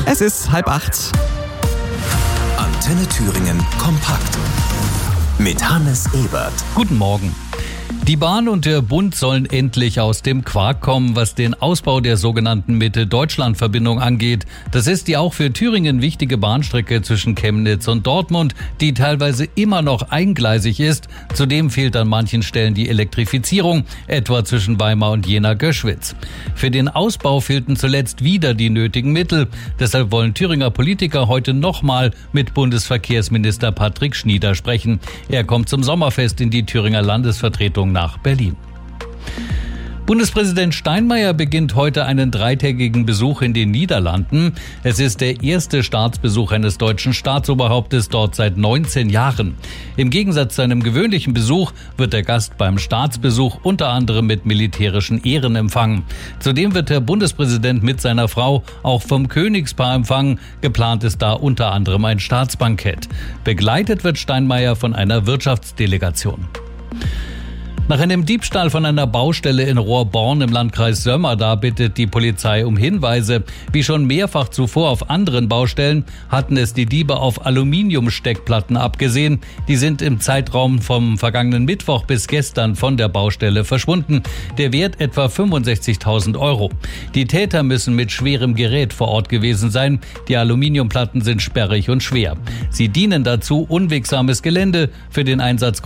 Es ist 7:30. Antenne Thüringen kompakt. Mit Hannes Ebert. Guten Morgen. Die Bahn und der Bund sollen endlich aus dem Quark kommen, was den Ausbau der sogenannten Mitte-Deutschland-Verbindung angeht. Das ist die auch für Thüringen wichtige Bahnstrecke zwischen Chemnitz und Dortmund, die teilweise immer noch eingleisig ist. Zudem fehlt an manchen Stellen die Elektrifizierung, etwa zwischen Weimar und Jena-Göschwitz. Für den Ausbau fehlten zuletzt wieder die nötigen Mittel. Deshalb wollen Thüringer Politiker heute nochmal mit Bundesverkehrsminister Patrick Schnieder sprechen. Er kommt zum Sommerfest in die Thüringer Landesvertretung nach Berlin. Bundespräsident Steinmeier beginnt heute einen 3-tägigen Besuch in den Niederlanden. Es ist der erste Staatsbesuch eines deutschen Staatsoberhauptes dort seit 19 Jahren. Im Gegensatz zu einem gewöhnlichen Besuch wird der Gast beim Staatsbesuch unter anderem mit militärischen Ehren empfangen. Zudem wird der Bundespräsident mit seiner Frau auch vom Königspaar empfangen. Geplant ist da unter anderem ein Staatsbankett. Begleitet wird Steinmeier von einer Wirtschaftsdelegation. Nach einem Diebstahl von einer Baustelle in Rohrborn im Landkreis Sömmerda bittet die Polizei um Hinweise. Wie schon mehrfach zuvor auf anderen Baustellen hatten es die Diebe auf Aluminiumsteckplatten abgesehen. Die sind im Zeitraum vom vergangenen Mittwoch bis gestern von der Baustelle verschwunden. Der Wert etwa 65.000 €. Die Täter müssen mit schwerem Gerät vor Ort gewesen sein. Die Aluminiumplatten sind sperrig und schwer. Sie dienen dazu, unwegsames Gelände für den Einsatz